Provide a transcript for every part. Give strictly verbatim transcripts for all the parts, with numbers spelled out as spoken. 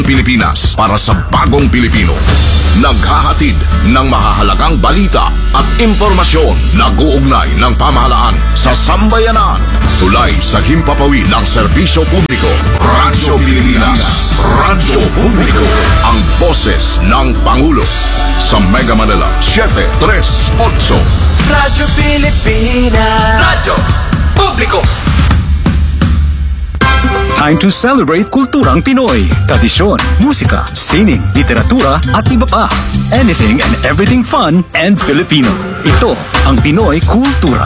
Pilipinas para sa bagong Pilipino. Naghahatid ng mahahalagang balita at impormasyon na guugnay ng pamahalaan sa sambayanan. Tulay sa himpapawid ng serbisyo publiko. Radyo Pilipinas. Radyo Publiko. Ang boses ng Pangulo. Sa Mega Manila, seven three eight. Radyo Pilipinas. Radyo Publiko. Time to celebrate kulturang Pinoy. Tradisyon, musika, sining, literatura at iba pa. Anything and everything fun and Filipino. Ito ang Pinoy Kultura.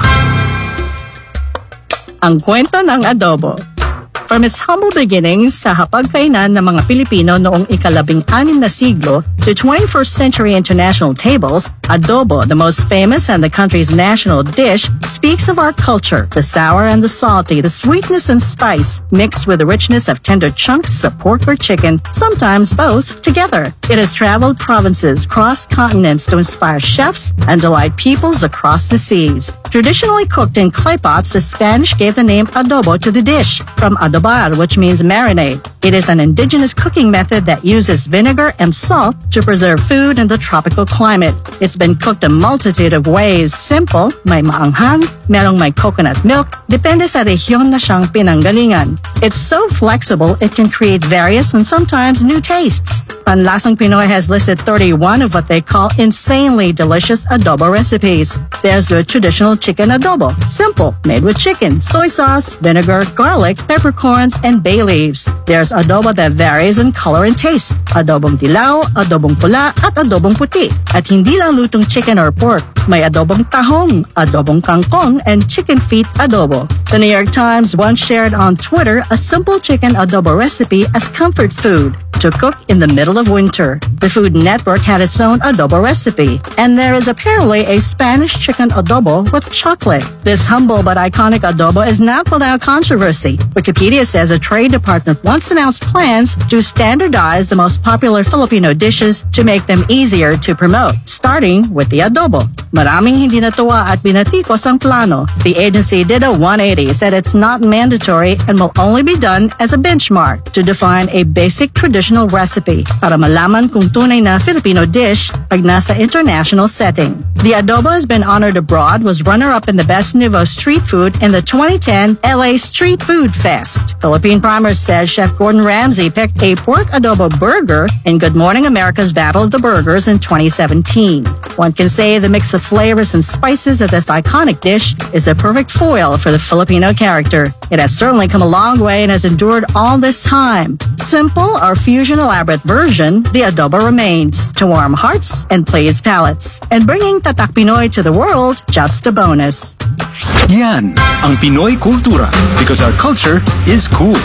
Ang kwento ng adobo. From its humble beginnings sa hapagkainan ng mga Pilipino noong ikalabing anim na siglo to twenty-first century international tables, adobo, the most famous and the country's national dish, speaks of our culture, the sour and the salty, the sweetness and spice, mixed with the richness of tender chunks of pork or chicken, sometimes both together. It has traveled provinces, crossed continents to inspire chefs and delight peoples across the seas. Traditionally cooked in clay pots, the Spanish gave the name adobo to the dish, from adobar, which means marinade. It is an indigenous cooking method that uses vinegar and salt to preserve food in the tropical climate. It's been cooked a multitude of ways. Simple, may maanghang, merong may coconut milk, depende sa rehiyon na siyang pinanggalingan. It's so flexible, it can create various and sometimes new tastes. Panlasang Pinoy has listed thirty-one of what they call insanely delicious adobo recipes. There's the traditional chicken adobo. Simple, made with chicken, soy sauce, vinegar, garlic, peppercorns, and bay leaves. There's adobo that varies in color and taste. Adobong dilaw, adobong pula, at adobong puti. At hindi lang lutong chicken or pork. May adobong tahong, adobong kangkong, and chicken feet adobo. The New York Times once shared on Twitter a simple chicken adobo recipe as comfort food to cook in the middle of winter. The Food Network had its own adobo recipe, and there is apparently a Spanish chicken adobo with chocolate. This humble but iconic adobo is not without controversy. Wikipedia says a trade department once announced plans to standardize the most popular Filipino dishes to make them easier to promote, starting with the adobo. Maraming hindi natuwa at binatikos ang plano. The agency did a one eighty, said it's not mandatory and will only be done as a benchmark to define a basic traditional recipe para malaman kung tunay na Filipino dish pag nasa international setting. The adobo has been honored abroad, was runner-up in the Best Nouveau Street Food in the twenty ten L A Street Food Fest. Philippine Primers says Chef Gordon Ramsay picked a pork adobo burger in Good Morning America's Battle of the Burgers in twenty seventeen. One can say the mix of flavors and spices of this iconic dish is a perfect foil for the Filipino character. It has certainly come a long way and has endured all this time. Simple or fusion elaborate version, the adobo remains to warm hearts and please palates. And bringing Tatak Pinoy to the world, just a bonus. Yan ang Pinoy Kultura, because our culture is cool.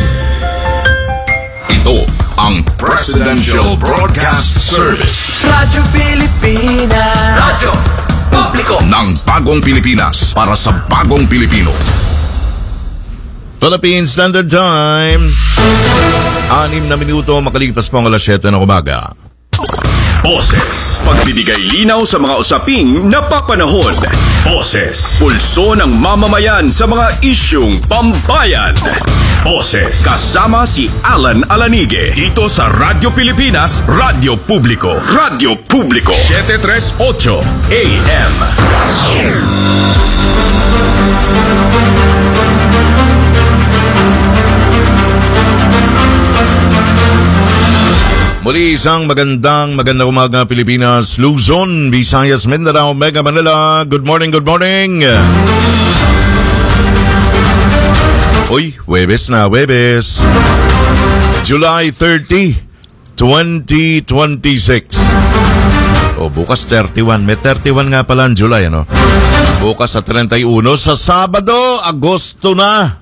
Ito ang Presidential Broadcast Service. Radyo Pilipinas. Radyo Publiko. Ng bagong Pilipinas para sa bagong Pilipino. Philippine Standard Time. Anim na minuto makalipas po ang alas siyete ng umaga. Boses. Pagbibigay linaw sa mga usaping napapanahon. Boses. Pulso ng mamamayan sa mga isyung pambayan. Boses. Kasama si Alan Alanige. Dito sa Radyo Pilipinas, Radyo Publiko. Radyo Publiko. seven three eight A M. Muli isang magandang magandang umaga Pilipinas, Luzon, Visayas, Mindanao, Mega Manila. Good morning, good morning. Uy, Huwebes na, Huwebes. July thirtieth, twenty twenty-six. O, bukas thirty-one. May thirty-one nga pala ang July, ano? Bukas sa thirty-one. Sa Sabado, Agosto na.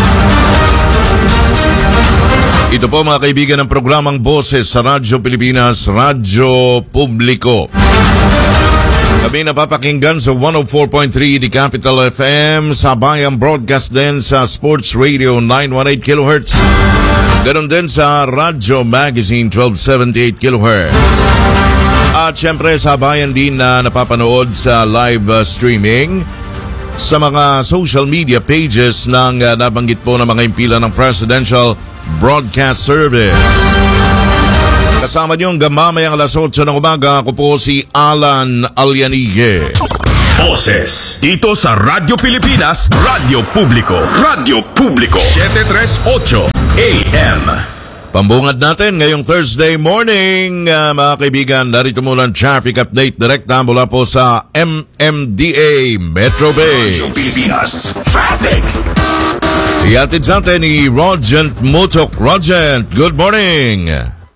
Ito po mga kaibigan ng programang Boses sa Radyo Pilipinas, Radyo Publiko. Kami napapakinggan sa one oh four point three The Capital F M, sa bayang broadcast din sa Sports Radio nine eighteen kilohertz. Ganon din sa Radyo Magazine twelve seventy-eight kilohertz. At syempre sa bayan din na napapanood sa live uh, streaming sa mga social media pages ng uh, nabanggit po ng mga impila ng Presidential Broadcast Service. kasama niyo hanggang mamayang alas otso ng umaga. Ako po si Alan Alianige. Boses dito sa Radyo Pilipinas, Radyo Publiko, Radyo Publiko, seven thirty-eight A M. Pambungad natin ngayong Thursday morning, uh, mga kaibigan. Narito mula ang traffic update direkta mula po sa M M D A Metro Base. Radyo Pilipinas, traffic. Iatid sa atin ni Rogent Motok. Rogent, good morning.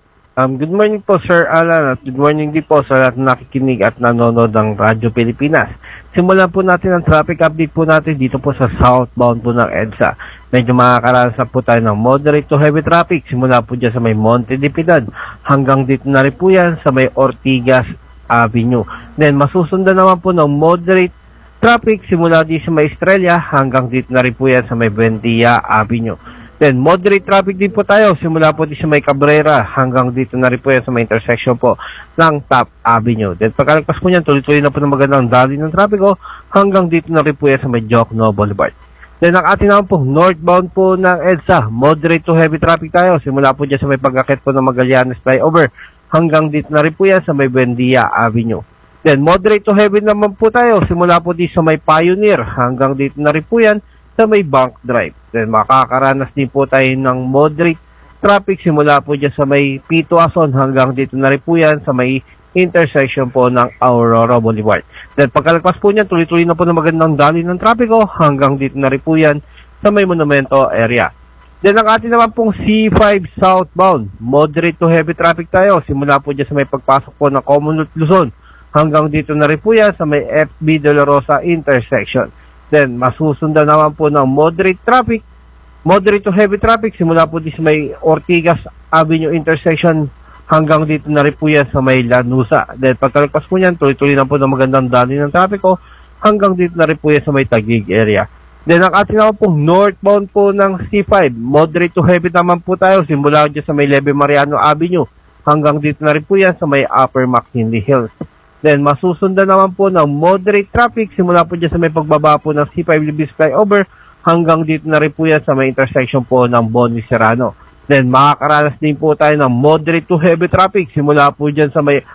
Um, good morning po, Sir Alan, at good morning din po sa lahat na nakikinig at nanonood ng Radyo Pilipinas. Simulan po natin ang traffic update po natin dito po sa southbound po ng EDSA. Medyo makakaranas po tayo ng moderate to heavy traffic. Simula po dyan sa may Monte de Piedad hanggang dito na rin po yan sa may Ortigas Avenue. Then masusundan naman po ng moderate traffic simula dito sa may Estrella hanggang dito na rin po yan sa may Buendia Avenue. Then, moderate traffic din po tayo. Simula po dito sa may Cabrera hanggang dito na rin po yan sa may intersection po ng Top Avenue. Then, pagkalagpas po niyan, tuloy-tuloy na po ng magandang dali ng trapiko hanggang dito na rin po yan sa may Jokno Boulevard. Then, ang atin naman po, northbound po ng EDSA, moderate to heavy traffic tayo. Simula po dyan sa may pagkakit po ng Magallanes Flyover hanggang dito na rin po yan sa may Buendia Avenue. Then, moderate to heavy naman po tayo. Simula po dito sa may Pioneer hanggang dito na rin po yan sa may Bank Drive. Then makakaranas din po tayo ng moderate traffic simula po dyan sa may Pito Ason hanggang dito na rin po yan sa may intersection po ng Aurora Boulevard. Then pagkalagpas po niyan, tuloy-tuloy na po ng magandang dali ng trapiko hanggang dito na rin po yan sa may Monumento area. Then ang atin naman pong C five southbound, moderate to heavy traffic tayo simula po dyan sa may pagpasok po ng Commonwealth Luzon hanggang dito na rin po yan sa may F B De La Rosa intersection. Then, masusundan naman po ng moderate traffic, moderate to heavy traffic, simula po dito sa may Ortigas Avenue intersection hanggang dito na rin po yan sa may Lanusa. Then, pagkalagpas po niyan, tuloy-tuloy na po ng magandang dali ng trapiko hanggang dito na rin po yan sa may Taguig area. Then, ang ating naman po, northbound po ng C five, moderate to heavy naman po tayo, simula dyan sa may Leve Mariano Avenue hanggang dito na rin po yan sa may Upper McKinley Hills. Then, masusundan naman po ng moderate traffic simula po dyan sa may pagbaba po ng C five Libis Flyover hanggang dito na rin po yan sa may intersection po ng Boni Serrano. Then, makakaranas din po tayo ng moderate to heavy traffic simula po dyan sa may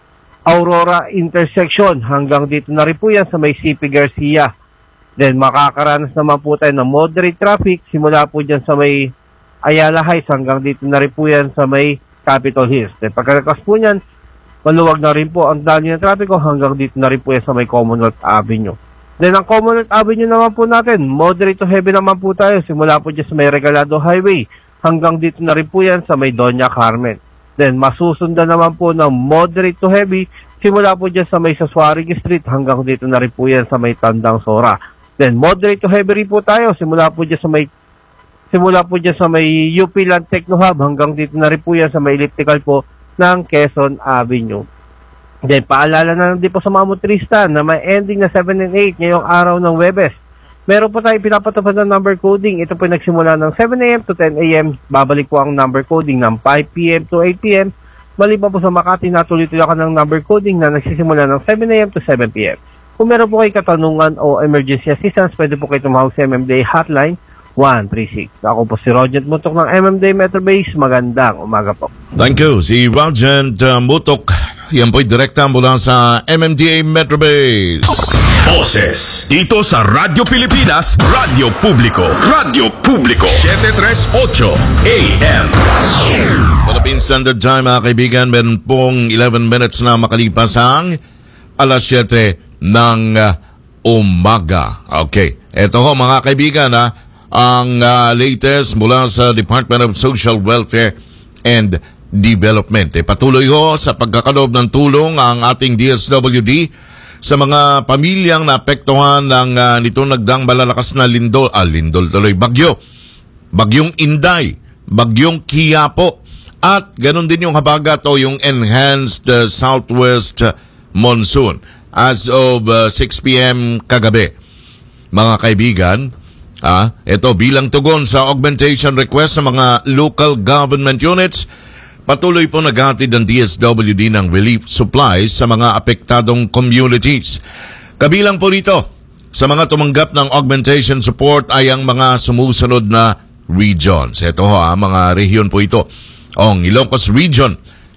Aurora intersection hanggang dito na rin po yan sa may C P Garcia. Then, makakaranas naman po tayo ng moderate traffic simula po dyan sa may Ayala Heights hanggang dito na rin po yan sa may Capitol Hills. Then, pagkalakas po niyan, maluwag na rin po ang dali ng trapiko hanggang dito na rin po yan sa may Commonwealth Avenue. Then, ang Commonwealth Avenue naman po natin, moderate to heavy naman po tayo. Simula po dyan sa may Regalado Highway hanggang dito na rin po yan sa may Doña Carmen. Then, masusundan naman po ng moderate to heavy simula po dyan sa may Sasuarig Street hanggang dito na rin po yan sa may Tandang Sora. Then, moderate to heavy rin po tayo. Simula po dyan sa may simula po dyan sa may U P Land Techno Hub hanggang dito na rin po yan sa may elliptical po ng Quezon Avenue. Then, paalala na lang din po sa mga motorista na may ending na seven and eight ngayong araw ng Webes. Meron po tayo pinapatupad ng number coding. Ito po nagsimula ng seven a m to ten a m Babalik po ang number coding ng five p m to eight p m Maliban po sa Makati, natuloy-tuloy ka ng number coding na nagsisimula ng seven a m to seven p m Kung meron po kayo katanungan o emergency assistance, pwede po kayo tumawag sa M M D A hotline one three six. Ako po si Rogent Mutok ng M M D A Metro Base. Magandang umaga po. Thank you. Si Rogent uh, Mutok. Yan po'y direkta mula sa M M D A Metro Base. Boses dito sa Radyo Pilipinas, Radyo Publiko, Radyo Publiko, seven thirty-eight A M. Philippine Standard Time, mga kaibigan. Meron pong eleven minutes na makalipas ang alas siyete ng uh, umaga. Okay. Ito ho, mga kaibigan, ha, ang uh, latest mula sa Department of Social Welfare and Development. E, patuloy ho sa pagkakaloob ng tulong ang ating D S W D sa mga pamilyang naapektuhan ng uh, nito nagdang malalakas na lindol, ah, lindol tuloy, bagyo. Bagyong Inday, Bagyong Quiapo, at ganun din yung habagat o yung enhanced uh, southwest uh, monsoon as of uh, six p m kagabi. Mga kaibigan, Ah, ito bilang tugon sa augmentation request sa mga local government units, patuloy po naghatid ang D S W D ng relief supplies sa mga apektadong communities. Kabilang po rito sa mga tumanggap ng augmentation support ay ang mga sumusunod na regions. Ito ho, ah, mga rehiyon po ito. Ang Ilocos Region,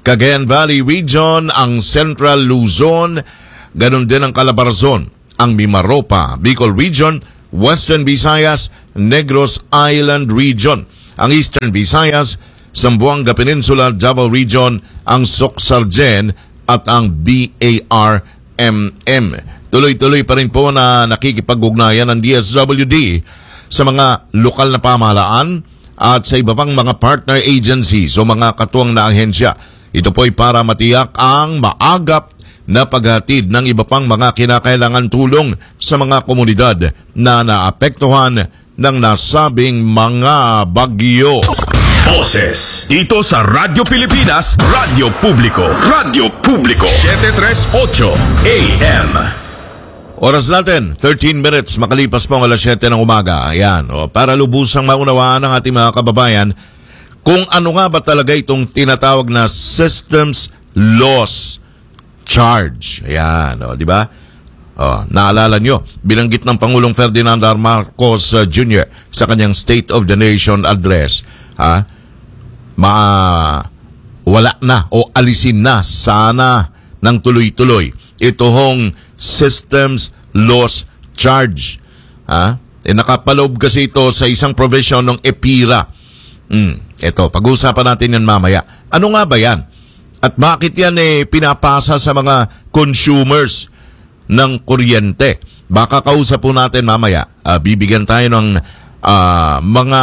Cagayan Valley Region, ang Central Luzon, ganun din ang Calabarzon, ang Mimaropa, Bicol Region, Western Visayas, Negros Island Region, ang Eastern Visayas, Zamboanga Peninsula, Davao Region, ang Soxargen at ang B A R M M. Tuloy-tuloy pa rin po na nakikipag-ugnayan ng D S W D sa mga lokal na pamahalaan at sa iba pang mga partner agencies o mga katuwang na ahensya. Ito po'y para matiyak ang maagap na paghatid ng iba pang mga kinakailangan tulong sa mga komunidad na naapektuhan ng nasabing mga bagyo. Boses dito sa Radyo Pilipinas, Radyo Publiko, Radyo Publiko, seven thirty-eight A M. Oras natin, thirteen minutes, makalipas po ang alas siyete ng umaga. Ayan, o, para lubusang maunawaan ng ating mga kababayan kung ano nga ba talaga itong tinatawag na systems loss charge. Ayan, o, di ba? O, naalala nyo, binanggit ng Pangulong Ferdinand R. Marcos uh, Junior sa kanyang State of the Nation address, ha? Ma wala na o alisin na sana ng tuloy-tuloy ito hong systems loss charge. Ha? E nakapaloob kasi ito sa isang provision ng EPIRA. Hmm, ito, pag-uusapan natin yan mamaya. Ano nga ba yan? At bakit yan eh pinapasa sa mga consumers ng kuryente? Baka kausap po natin mamaya. Uh, bibigyan tayo ng uh, mga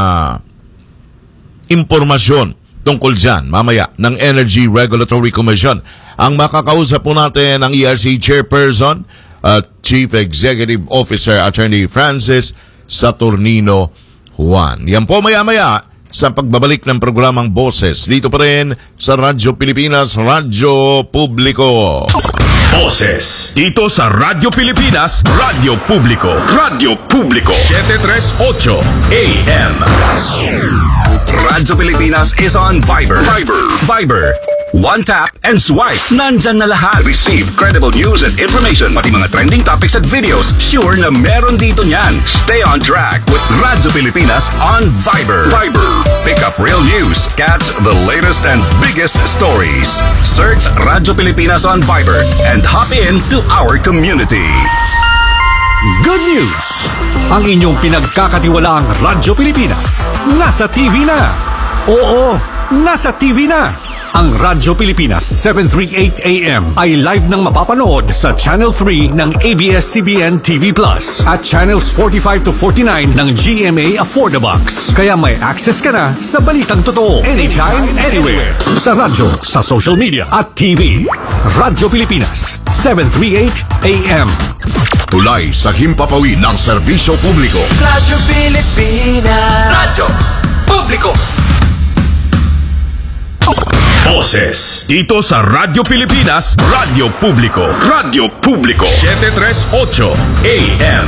impormasyon tungkol dyan mamaya ng Energy Regulatory Commission. Ang makakausap po natin ang E R C Chairperson at uh, Chief Executive Officer Attorney Francis Saturnino Juan. Yan po maya-maya sa pagbabalik ng programang Boses dito pa rin sa Radyo Pilipinas, Radyo Publiko. Boses dito sa Radyo Pilipinas, Radyo Publiko, Radyo Publiko, seven thirty-eight A M. Radyo Pilipinas is on Viber. Viber. Viber. One tap and swipe. Nandyan na lahat. Receive credible news and information. Pati mga trending topics at videos. Sure na meron dito niyan. Stay on track with Radyo Pilipinas on Viber. Viber. Pick up real news. Catch the latest and biggest stories. Search Radyo Pilipinas on Viber and hop in to our community. Good news! Ang inyong pinagkakatiwalaang Radyo Pilipinas nasa T V na. Oo, nasa T V na. Ang Radyo Pilipinas seven thirty-eight A M ay live nang mapapanood sa Channel three ng A B S C B N T V Plus at Channels forty-five to forty-nine ng G M A Affordabox. Kaya may access ka na sa balitang totoo anytime, anywhere. Sa radyo, sa social media at T V. Radyo Pilipinas seven thirty-eight A M. Tulay sa himpapawid ng serbisyo publiko. Radyo Pilipinas. Radyo Publiko. Boses dito sa Radyo Pilipinas, Radyo Publiko, Radyo Publiko, seven thirty-eight A M.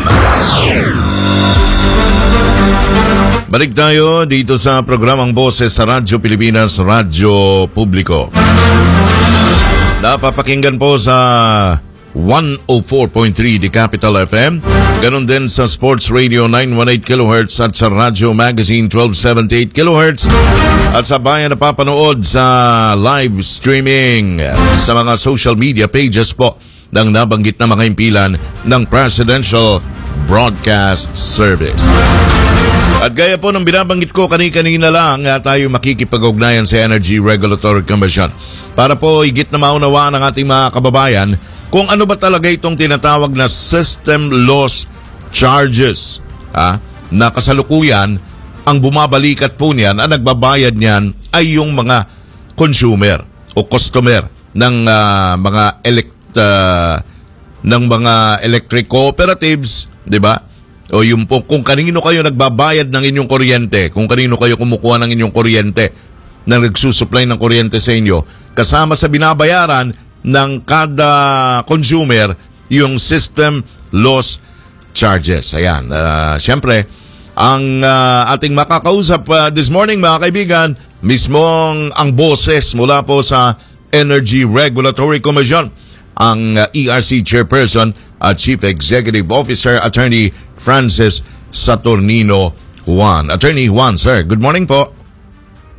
Balik tayo dito sa programang Boses sa Radyo Pilipinas, Radyo Publiko. Napapakinggan po sa one oh four point three The Capital F M. Ganon din sa Sports Radio nine eighteen kilohertz at sa Radio Magazine twelve seventy-eight kilohertz. At sa bayan na papanood sa live streaming sa mga social media pages po ng nabanggit na mga impilan ng Presidential Broadcast Service. At gaya po ng binabanggit ko kani-kanina lang, uh, tayo makikipag-ugnayan sa Energy Regulatory Commission para po higit na maunawaan ng ating mga kababayan kung ano ba talaga itong tinatawag na system loss charges, ha? Na kasalukuyan, ang bumabalikat po niyan, ang nagbabayad niyan ay yung mga consumer o customer ng uh, mga elect uh, ng mga electric cooperatives, 'di ba? O yung po, kung kanino kayo nagbabayad ng inyong kuryente, kung kanino kayo kumukuha ng inyong kuryente, na nagsusupply ng kuryente sa inyo, kasama sa binabayaran ng kada consumer yung system loss charges. Ayan, uh, siyempre, ang uh, ating makakausap uh, this morning mga kaibigan, mismong ang boses mula po sa Energy Regulatory Commission, ang uh, E R C Chairperson at Chief Executive Officer, Attorney Francis Saturnino Juan. Attorney Juan, sir, good morning po.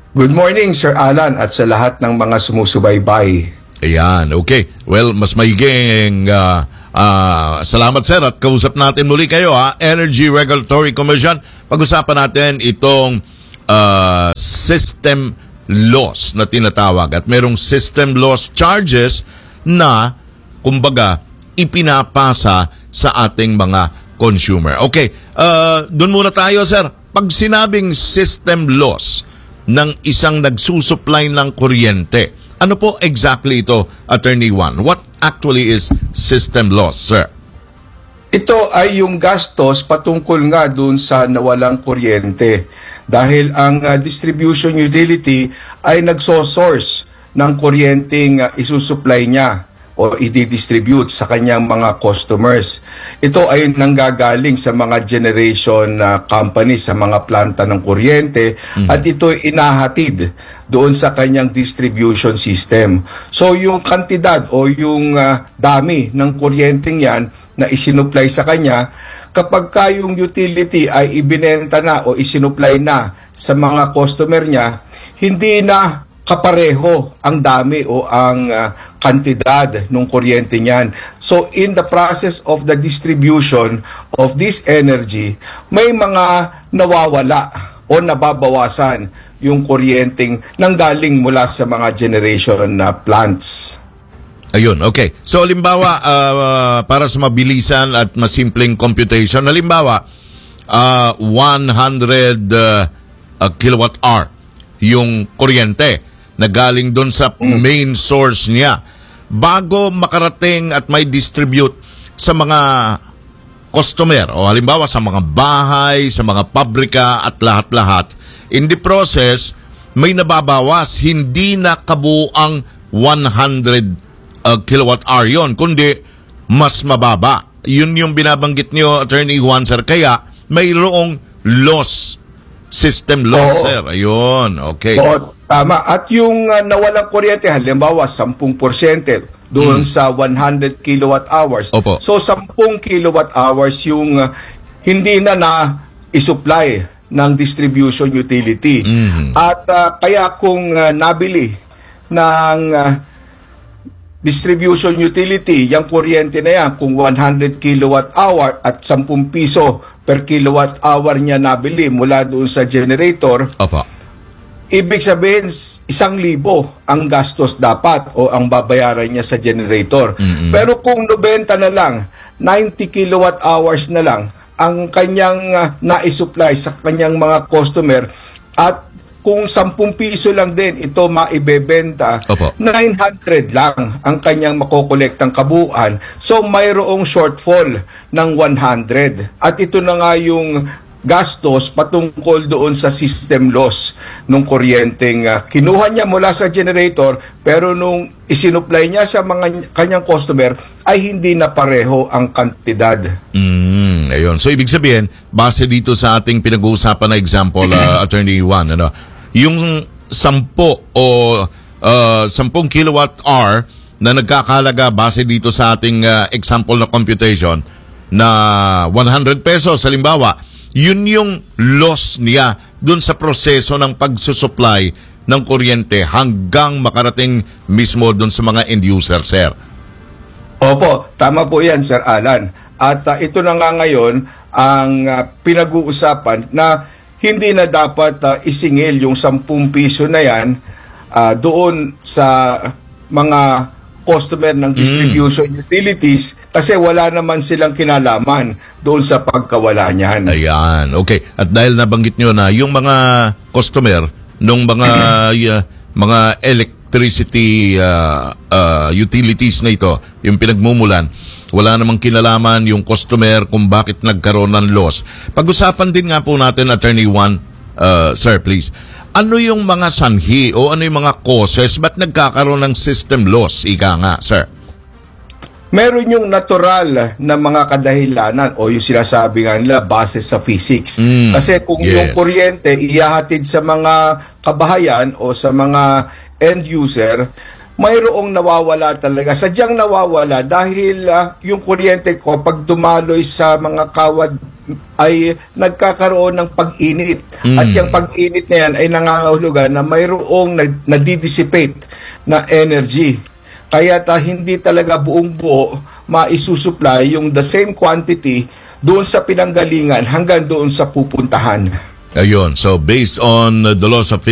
Good morning, Sir Alan, at sa lahat ng mga sumusubaybay. Ayan, okay. Well, mas maiging uh, uh, salamat sir at kausap natin muli kayo ha. Energy Regulatory Commission. Pag-usapan natin itong uh, system loss na tinatawag at merong system loss charges na kumbaga ipinapasa sa ating mga consumer. Okay, uh, doon muna tayo sir. Pag sinabing system loss ng isang nagsusupply ng kuryente, ano po exactly ito, Attorney Juan? What actually is system loss, sir? Ito ay yung gastos patungkol nga dun sa nawalang kuryente. Dahil ang uh, distribution utility ay nagsosource ng kuryenteng uh, isusupply niya o i-distribute sa kanyang mga customers. Ito ay nanggagaling sa mga generation uh, companies, sa mga planta ng kuryente, mm-hmm. at ito ay inahatid doon sa kanyang distribution system. So yung kantidad o yung uh, dami ng kuryenteng yan na isinupply sa kanya, kapag ka yung utility ay ibinenta na o isinupply na sa mga customer niya, hindi na kapareho ang dami o ang uh, kantidad ng kuryente niyan. So in the process of the distribution of this energy, may mga nawawala o nababawasan yung kuryenteng nanggaling mula sa mga generation na uh, plants. Ayun, okay. So, halimbawa, uh, para sa mabilisan at masimpleng computation, halimbawa, uh, one hundred uh, uh, kilowatt hour yung kuryente na galing doon sa main source niya. Bago makarating at may distribute sa mga customer, o halimbawa sa mga bahay, sa mga pabrika at lahat-lahat, in the process, may nababawas, hindi na kabuang one hundred uh, kilowatt hour yon, kundi mas mababa. Yun yung binabanggit niyo, Attorney Juan, sir. Kaya mayroong loss, system loss, Oo. sir. Ayun, okay. Oo, tama. At yung uh, nawalang kuryente, halimbawa, ten percent doon Mm. sa one hundred kilowatt hours. Opo. So, ten kilowatt hours yung uh, hindi na na isupply ng distribution utility. Mm. At uh, kaya kung uh, nabili ng uh, distribution utility, yung kuryente na yan, kung one hundred kilowatt hour at ten piso per kilowatt hour niya nabili mula doon sa generator, Opo. ibig sabihin, isang libo ang gastos dapat o ang babayaran niya sa generator. Mm-mm. Pero kung nobenta na lang, ninety kilowatt hours na lang ang kanyang uh, na-supply sa kanyang mga customer, at kung ten piso lang din ito maibebenta, Opo. nine hundred lang ang kanyang makokolektang kabuuan. So mayroong shortfall ng one hundred. At ito na nga yung gastos patungkol doon sa system loss nung kuryenteng uh, kinuha niya mula sa generator, pero nung isinupply niya sa mga kanyang customer ay hindi na pareho ang kantidad. Mm, ayun. So, ibig sabihin, base dito sa ating pinag-uusapan na example, uh, Attorney Juan, ano, yung sampo o uh, sampung kilowatt hour na nagkakalaga base dito sa ating uh, example na computation na one hundred pesos, halimbawa, yun yung loss niya dun sa proseso ng pagsusupply ng kuryente hanggang makarating mismo dun sa mga end user, sir. Opo, tama po yan, Sir Alan. At uh, ito na nga ngayon ang uh, pinag-uusapan na hindi na dapat uh, isingil yung ten piso na yan uh, doon sa mga customer ng distribution mm. utilities, kasi wala naman silang kinalaman doon sa pagkawala niyan. Ayan, okay. At dahil nabanggit nyo na yung mga customer nung mga uh, mga electricity uh, uh, utilities na ito, yung pinagmumulan, wala namang kinalaman yung customer kung bakit nagkaroon ng loss. Pag-usapan din nga po natin, Attorney Juan, uh, sir, please. Ano yung mga sanhi o ano yung mga causes? Ba't nagkakaroon ng system loss? Ika nga, sir. Meron yung natural na mga kadahilanan o yung sinasabi nga nila base sa physics. Mm, Kasi kung yes. yung kuryente iyahatid sa mga kabahayan o sa mga end user, mayroong nawawala talaga. Sadyang nawawala dahil ah, yung kuryente ko pag dumaloy sa mga kawad ay nagkakaroon ng pag-init. At yung pag-init na yan ay nangangahulugan na mayroong nag- nadidissipate na energy. Kaya ta, hindi talaga buong buo maisusupply yung the same quantity doon sa pinanggalingan hanggang doon sa pupuntahan. Ayun. So based on the laws of